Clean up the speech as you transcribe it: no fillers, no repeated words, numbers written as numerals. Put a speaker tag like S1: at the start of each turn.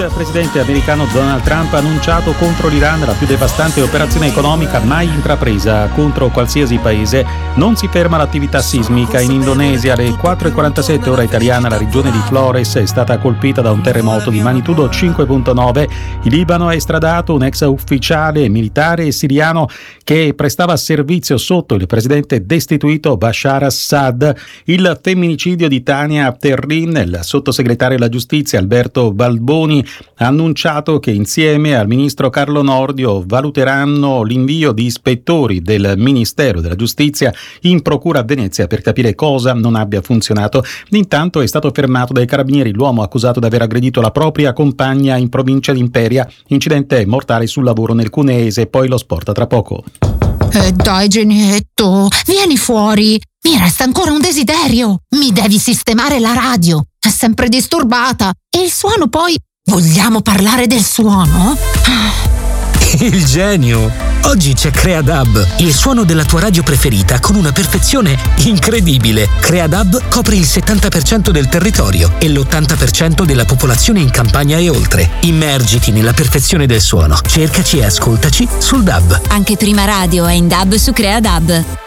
S1: Il presidente americano Donald Trump ha annunciato contro l'Iran la più devastante operazione economica mai intrapresa contro qualsiasi paese. Non si ferma l'attività sismica in Indonesia. Alle 4:47 ora italiana la regione di Flores è stata colpita da un terremoto di magnitudo 5.9. Il Libano ha estradato un ex ufficiale militare siriano che prestava servizio sotto il presidente destituito Bashar Assad. Il femminicidio di Tania Terrin, il sottosegretario alla giustizia Alberto Balboni ha annunciato che insieme al ministro Carlo Nordio valuteranno l'invio di ispettori del Ministero della Giustizia in procura a Venezia per capire cosa non abbia funzionato. Intanto è stato fermato dai carabinieri l'uomo accusato di aver aggredito la propria compagna in provincia di Imperia. Incidente mortale sul lavoro nel Cuneese. Poi lo sport tra poco.
S2: Dai Genietto, vieni fuori. Mi resta ancora un desiderio. Mi devi sistemare la radio. È sempre disturbata. E il suono poi... Vogliamo parlare del suono?
S3: Il genio! Oggi c'è CreaDub, il suono della tua radio preferita con una perfezione incredibile. CreaDub copre il 70% del territorio e l'80% della popolazione in campagna e oltre. Immergiti nella perfezione del suono. Cercaci e ascoltaci sul DAB.
S4: Anche Prima Radio è in DAB su CreaDub.